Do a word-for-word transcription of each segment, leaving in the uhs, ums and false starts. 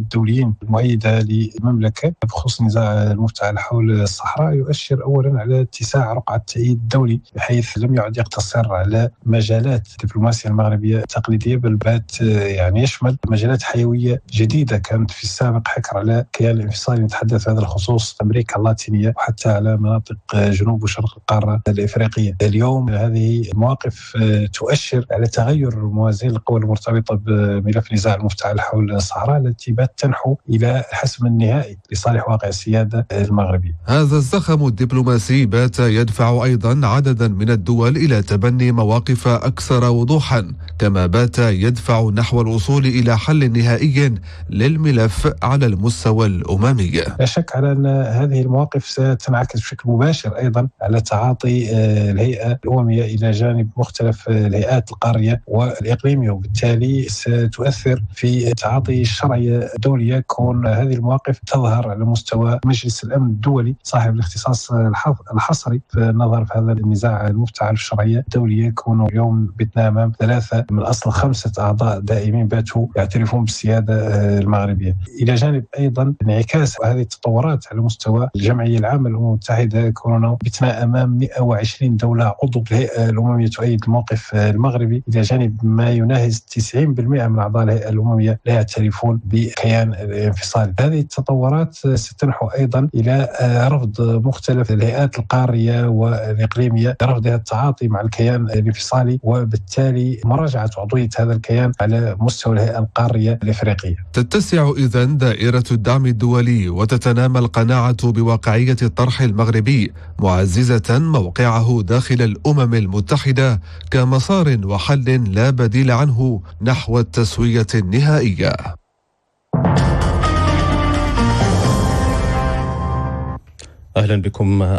الدوليين المؤيدة للمملكة بخصوص النزاع المفتعل حول الصحراء يؤشر أولا على اتساع رقعة التأييد الدولي، بحيث لم يعد يقتصر على مجالات الدبلوماسية المغربية التقليدية، بل بات يعني يشمل مجالات حيوية جديدة كانت في السابق حكر على كيان الانفصالي. نتحدث في هذا الخصوص أمريكا اللاتينية وحتى على مناطق جنوب وشرق القارة الإفريقية. اليوم هذه المواقف تؤشر على تغير موازين القوى المرتبطة بملف نزاع المفتعل حول الصحراء التي بات تنحو إلى الحسم النهائي لصالح واقع السيادة المغربي. هذا الزخم الدبلوماسي بات يدفع أيضا عددا من الدول إلى تبني مواقف أكثر وضوحا، كما بات يدفع نحو الوصول إلى حل نهائي للملف على المستوى الأممي. لا شك على أن هذه المواقف ستنعكس بشكل مباشر أيضا على تعاطي الهيئة الأممية إلى جانب مختلف الهيئات القارية والإقليمية، وبالتالي ستؤثر في تعاطي الشرعية الدولية، كون هذه المواقف تظهر على مستوى مجلس الأمن الدولي صاحب الاختصاص الحصري في النظر في هذا النزاع المفتعل الشرعية الدولية، كونه اليوم بتنا أمام ثلاثة من أصل خمسة أعضاء دائمين باتوا يعترفون بالسيادة المغربية. إلى جانب أيضا انعكاس هذه التطورات على مستوى الجمعية العامة للأمم المتحدة، كوننا بتنا أمام مئة وعشرين دولة عضو الهيئة الأممية تؤيد الموقف المغربي، إلى جانب ما يناهز تسعين بالمئة من أعضاء الهيئة الأممية لا يعترفون بكيان الانفصالي. هذه التطورات ستنحو أيضا إلى رفض مختلف الهيئات القارية والإقليمية، رفضها التعاطي مع الكيان الانفصالي، وبالتالي مراجعة عضوية هذا الكيان على مستوى الهيئة القارية الإفريقية. تتسع إذن دائرة الدعم الدولي وتتنامى القناعة بواقعية الطرح المغربي، معززة موقعه داخل الأمم المتحدة كمسار وحل لا بديل عنه نحو التسوية النهائية. أهلا بكم.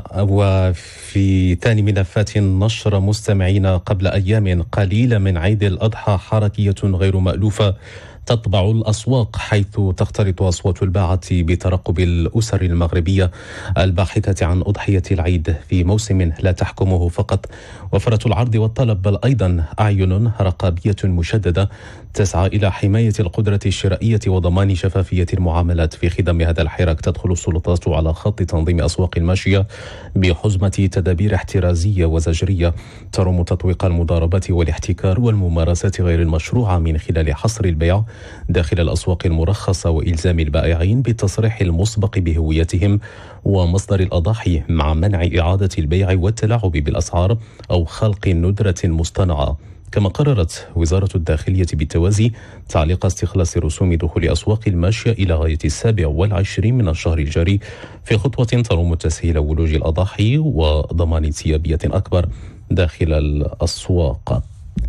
وفي ثاني ملفات النشر مستمعين، قبل أيام قليلة من عيد الأضحى حركية غير مألوفة تطبع الأسواق، حيث تختلط أصوات الباعة بترقب الأسر المغربية الباحثة عن أضحية العيد في موسم لا تحكمه فقط وفرة العرض والطلب، بل أيضا أعين رقابية مشددة تسعى إلى حماية القدرة الشرائية وضمان شفافية المعاملات. في خضم هذا الحراك تدخل السلطات على خط تنظيم أسواق الماشية بحزمة تدابير احترازية وزجرية ترم تطويق المضاربات والاحتكار والممارسات غير المشروعة من خلال حصر البيع داخل الأسواق المرخصة وإلزام البائعين بالتصريح المسبق بهويتهم ومصدر الأضاحي، مع منع إعادة البيع والتلاعب بالأسعار أو خلق ندرة مصطنعة. كما قررت وزارة الداخلية بالتوازي تعليق استخلاص رسوم دخول أسواق الماشية إلى غاية السابع والعشرين من الشهر الجاري، في خطوة ترم تسهيل ولوج الأضاحي وضمان انسيابية أكبر داخل الأسواق.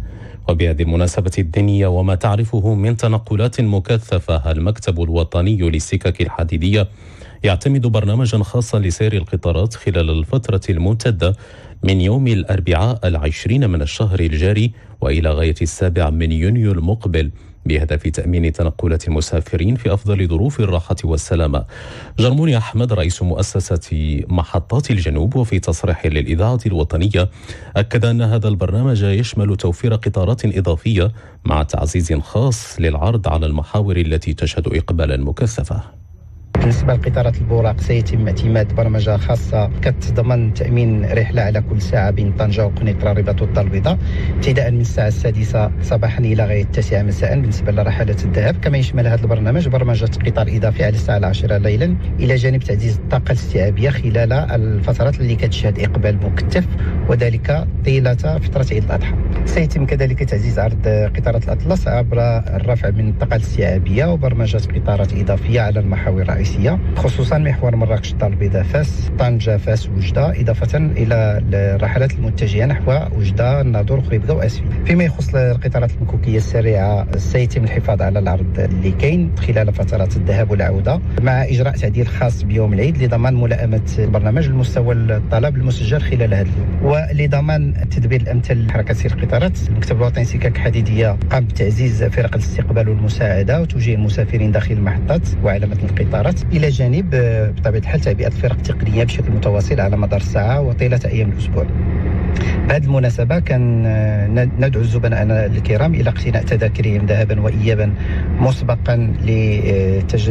وبهذه المناسبة الدينية وما تعرفه من تنقلات مكثفة، المكتب الوطني للسكك الحديدية يعتمد برنامجا خاصا لسير القطارات خلال الفترة الممتدة من يوم الأربعاء العشرين من الشهر الجاري وإلى غاية السابع من يونيو المقبل، بهدف تأمين تنقلات المسافرين في أفضل ظروف الراحة والسلامة. جرموني أحمد رئيس مؤسسة محطات الجنوب وفي تصريح للإذاعة الوطنية أكد أن هذا البرنامج يشمل توفير قطارات إضافية مع تعزيز خاص للعرض على المحاور التي تشهد إقبالا مكثفا. بالنسبة لقطارات البوراق سيتم اعتماد برمجة خاصة كتضمن تأمين رحلة على كل ساعة بين طنجة وقنيطرة الرباط والدار البيضاء ابتداء من الساعة السادسة صباحا إلى غاية التاسعة مساء بالنسبة لرحلات الذهاب. كما يشمل هذا البرنامج برمجة قطار إضافي على الساعة العاشرة ليلا، إلى جانب تعزيز الطاقة الاستيعابية خلال الفترات اللي كتشهد إقبال مكثف، وذلك طيلة فترة عيد الأضحى. سيتم كذلك تعزيز عرض قطارات الأطلس عبر الرفع من الطاقة الاستيعابية وبرمجة قطارات إضافية على المحاور الرئيسية، خصوصا محور مراكش الدار البيضاء فاس، طنجة فاس وجدة، إضافة إلى الرحلات المتجهة نحو وجدة الناظور وخريبكة وأسفي. فيما يخص القطارات المكوكية السريعة سيتم الحفاظ على العرض اللي كاين خلال فترات الذهاب والعودة، مع إجراء تعديل خاص بيوم العيد لضمان ملائمة البرنامج لمستوى الطلب المسجل خلال هذا اليوم. ولضمان التدبير الأمثل لحركة سير القطارات، المكتب الوطني سكك حديدية قام بتعزيز فرق الاستقبال والمساعدة وتوجيه المسافرين داخل المحطات وعلامة القطارات، إلى جانب بطبيعة الحال تعبئة الفرق التقنية بشكل متواصل على مدار الساعة وطيلة أيام الأسبوع. بهذه المناسبة كان ندعو الزبناء الكرام إلى اقتناء تذاكرهم ذهابا وإيابا مسبقا لتجربة